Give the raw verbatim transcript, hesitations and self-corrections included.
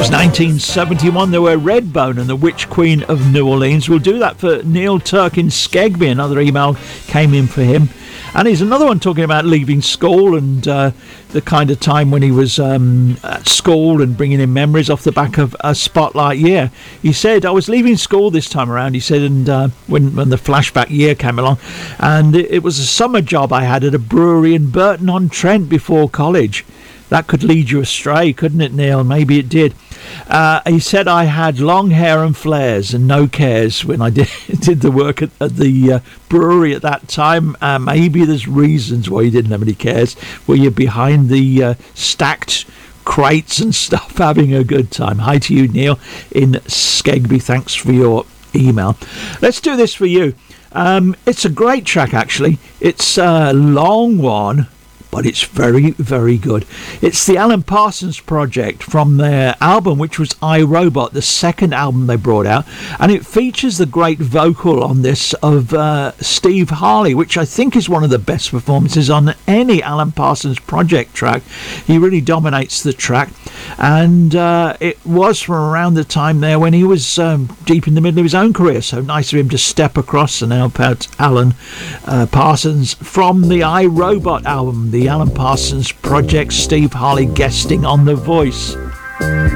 nineteen seventy-one, there were Redbone and the Witch Queen of New Orleans. We'll do that for Neil Turk in Skegby. Another email came in for him. And here's another one talking about leaving school and uh, the kind of time when he was um, at school and bringing in memories off the back of a Spotlight year. He said, I was leaving school this time around, he said, and uh, when, when the flashback year came along, and it, it was a summer job I had at a brewery in Burton-on-Trent before college. That could lead you astray, couldn't it, Neil? Maybe it did. Uh, he said I had long hair and flares and no cares when I did, did the work at, at the uh, brewery at that time. Uh, maybe there's reasons why you didn't have any cares. Were you behind the uh, stacked crates and stuff having a good time? Hi to you, Neil, in Skegby. Thanks for your email. Let's do this for you. Um, it's a great track, actually. It's a long one, but it's very, very good. It's the Alan Parsons Project from their album, which was I, Robot, the second album they brought out. And it features the great vocal on this of uh, Steve Harley, which I think is one of the best performances on any Alan Parsons Project track. He really dominates the track. And uh, it was from around the time there when he was um, deep in the middle of his own career. So nice of him to step across and help out Alan uh, Parsons from the I, Robot album, the Alan Parsons Project, Steve Harley guesting on The Voice.